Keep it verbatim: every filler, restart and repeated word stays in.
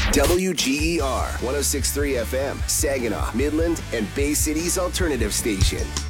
W G E R one oh six point three F M, Saginaw, Midland, and Bay City's alternative station.